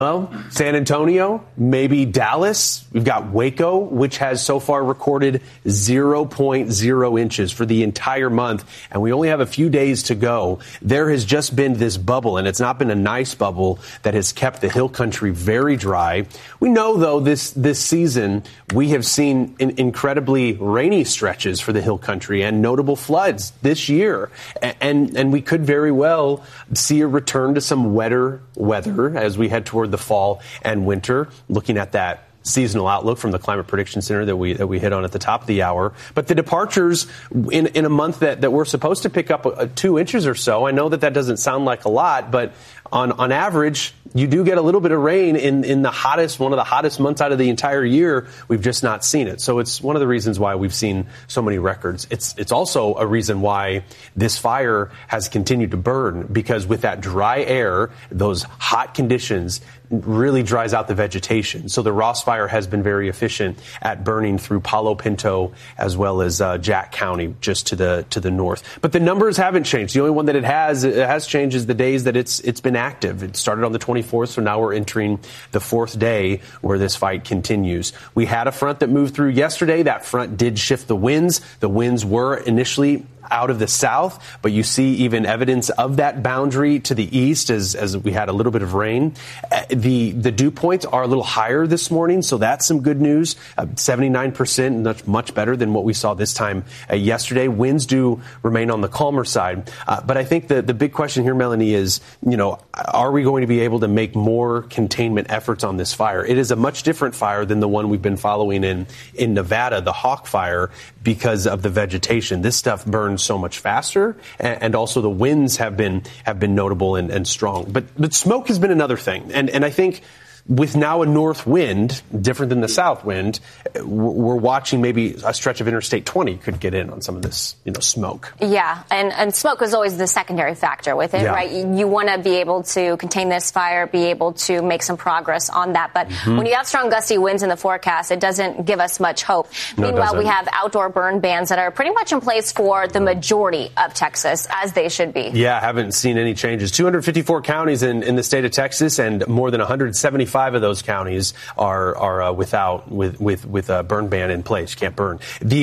Well, San Antonio, maybe Dallas. We've got Waco, which has so far recorded 0.0 inches for the entire month, and we only have a few days to go. There has just been this bubble, and it's not been a nice bubble that has kept the hill country very dry. We know, though, this season we have seen incredibly rainy stretches for the hill country and notable floods this year, and we could very well see a return to some wetter weather as we head toward the fall and winter, looking at that seasonal outlook from the Climate Prediction Center that we hit on at the top of the hour. But the departures in a month that we're supposed to pick up 2 inches or so, I know that doesn't sound like a lot, but on average, you do get a little bit of rain in the hottest, one of the hottest months out of the entire year. We've just not seen it. So it's one of the reasons why we've seen so many records. It's also a reason why this fire has continued to burn, because with that dry air, those hot conditions really dries out the vegetation. So the Ross Fire has been very efficient at burning through Palo Pinto as well as Jack County just to the north. But the numbers haven't changed. The only one that it has changed is the days that it's been active. It started on the 24th, so now we're entering the 4th day where this fight continues. We had a front that moved through yesterday. That front did shift the winds. The winds were initially out of the south, but you see even evidence of that boundary to the east as we had a little bit of rain. The dew points are a little higher this morning, so that's some good news. 79%, that's much better than what we saw this time yesterday. Winds do remain on the calmer side. But I think the big question here, Melanie, is, are we going to be able to make more containment efforts on this fire? It is a much different fire than the one we've been following in Nevada, the Hawk Fire, because of the vegetation. This stuff burns so much faster, and also the winds have been notable and strong. But smoke has been another thing, and I think with now a north wind, different than the south wind, we're watching maybe a stretch of Interstate 20 could get in on some of this, smoke. Yeah, and smoke is always the secondary factor with it, right? You want to be able to contain this fire, be able to make some progress on that. But when you have strong gusty winds in the forecast, it doesn't give us much hope. Meanwhile, we have outdoor burn bans that are pretty much in place for the majority of Texas, as they should be. Yeah, I haven't seen any changes. 254 counties in the state of Texas, and more than 175 of those counties are with a burn ban in place. You can't burn.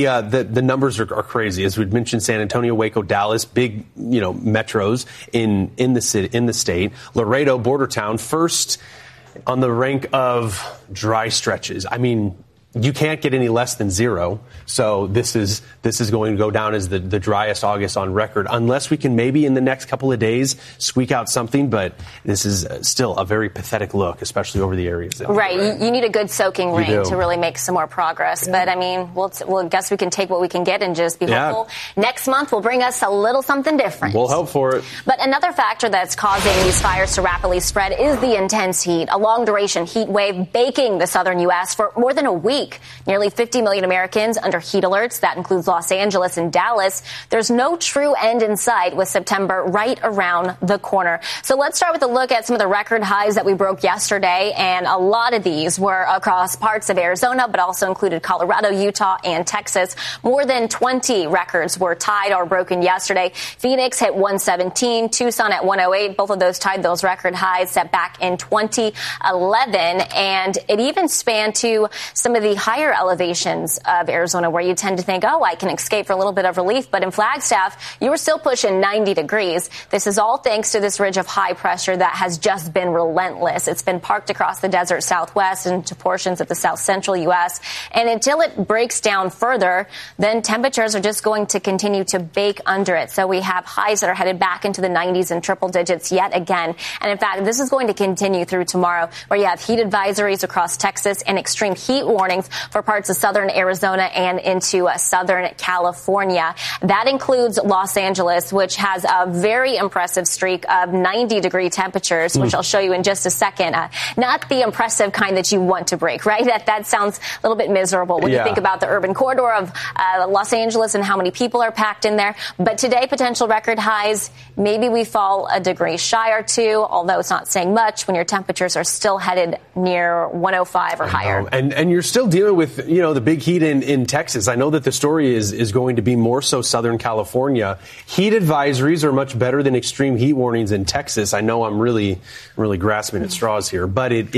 The numbers are crazy. As we'd mentioned, San Antonio, Waco, Dallas, big metros in the state. Laredo, border town, first on the rank of dry stretches. I mean, you can't get any less than 0. So this is going to go down as the driest August on record, unless we can maybe in the next couple of days squeak out something. But this is still a very pathetic look, especially over the areas. Right. You need a good soaking rain to really make some more progress. Yeah. But I mean, we'll guess we can take what we can get and just be hopeful. Next month will bring us a little something different. We'll hope for it. But another factor that's causing these fires to rapidly spread is the intense heat. A long duration heat wave baking the southern U.S. for more than a week. Nearly 50 million Americans under heat alerts. That includes Los Angeles and Dallas. There's no true end in sight with September right around the corner. So let's start with a look at some of the record highs that we broke yesterday. And a lot of these were across parts of Arizona, but also included Colorado, Utah, and Texas. More than 20 records were tied or broken yesterday. Phoenix hit 117, Tucson at 108. Both of those tied those record highs set back in 2011. And it even spanned to some of the higher elevations of Arizona, where you tend to think, I can escape for a little bit of relief. But in Flagstaff, you were still pushing 90 degrees. This is all thanks to this ridge of high pressure that has just been relentless. It's been parked across the desert southwest and to portions of the south central U.S. And until it breaks down further, then temperatures are just going to continue to bake under it. So we have highs that are headed back into the 90s and triple digits yet again. And in fact, this is going to continue through tomorrow, where you have heat advisories across Texas and extreme heat warnings for parts of southern Arizona and into southern California. That includes Los Angeles, which has a very impressive streak of 90-degree temperatures, which I'll show you in just a second. Not the impressive kind that you want to break, right? That sounds a little bit miserable when you think about the urban corridor of Los Angeles and how many people are packed in there. But today, potential record highs, maybe we fall a degree shy or two, although it's not saying much when your temperatures are still headed near 105 or higher. And you're still dealing with, the big heat in Texas. I know that the story is going to be more so Southern California. Heat advisories are much better than extreme heat warnings in Texas. I know I'm really grasping at straws here, but it